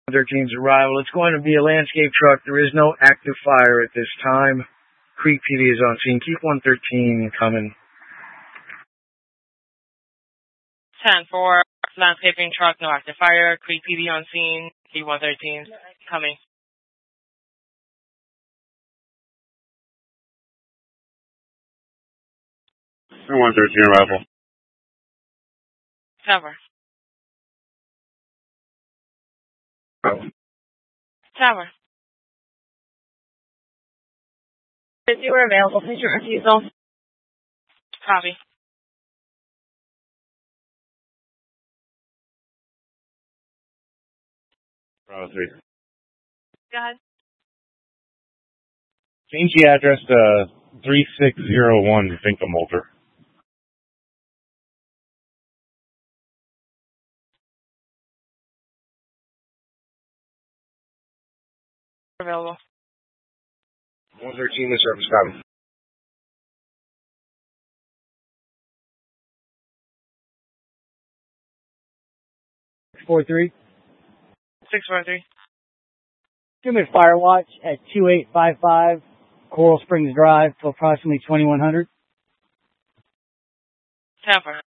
13's arrival. It's going to be a landscape truck. There is no active fire at this time. Creek PD is on scene. Keep 113 coming. 10-4, landscaping truck, no active fire. Creek PD on scene. Keep 113 coming. 113 arrival. Tower. Oh. Tower. If you were available, please your refusal. Copy. Bravo 3. Go ahead. Change the address to 3601 Finkelmolter. Available. 113, the service coming. Four-three. 643. 2-minute fire watch at 2855 Coral Springs Drive till approximately 2100. 10-4.